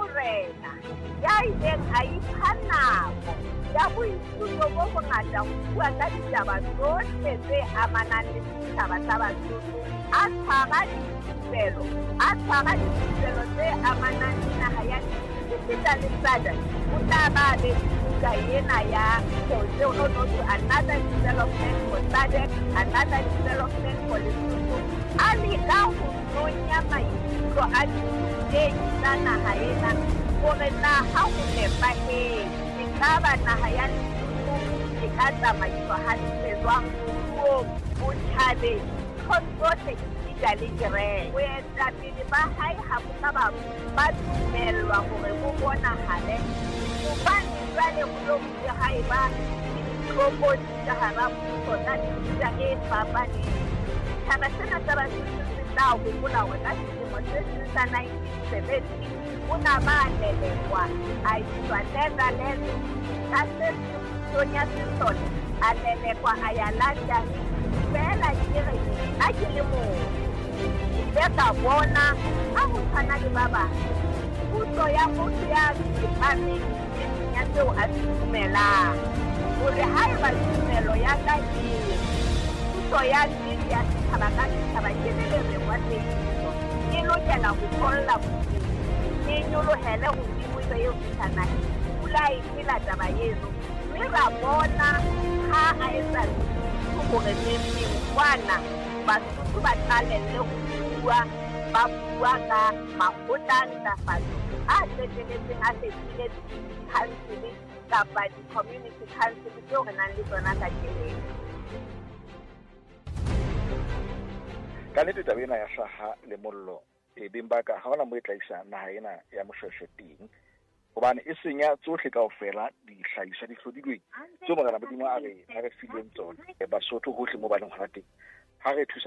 morena ya ileng a ipha nako ya boithuto bo bongata ho bua ka ditaba tsohle tse amanang le setjhaba sa Basotho, a tshwara dithupelo tse amanang le naha ya Esita le SADC. O tla ba le buka ena ya another development for SADC, another development for Lesotho. A leka ho nonya maikutlo a diteng tsa naha ena hore na ha ho nepahetse ka ba naha ya Lesotho e ka tsamaiswa hantle jwang moruong, botjhabeng, tsohle esita le kereke. Boetapele ba hae ha bo ka ba dumellwa hore bo bonahale, hobane jwale ho lo bile haeba ditlokodi ka hara puso tsa mefuta e fapaneng. Setjhaba sena sa Basotho se tla hopola hore ka selemo se seng sa 1970 ho na ba lelekwa a iswa Netherlands ka se Sonia Simpson, a lelekwa a ya London. Fela kere ha ke le moo ile ka bona ha ho tshwana le ba bang puso ya motho ya tsepameng e senya seo a se dumelang, hore haeba tumelo ya ka puso ya nnete ya setjhaba ka setjhaba ke le lerekwa tsehiso, e lokela ho tholla boteng, e nyolohele hodimo eo setjhanang pula e phela taba eno. Mme ra bona ha a etsa hore neng kwana Basotho ba qalelle ho ba bua ka makgotla a ntlafatso a qetelletseng a fetile di-council kapa di-community council tseo re nang le tsona ka keleng. Ka nnete taba ena ya hlaha le mollo beng ba ka ha hona moo e tla isa naha ena ya Moshweshwe teng, hobane e senya tsohle kaofela dihlahiswa di hlodilweng tseo Morena Modimo a re fileng tsona Basotho hohle moo ba leng hona teng. Ha re thusa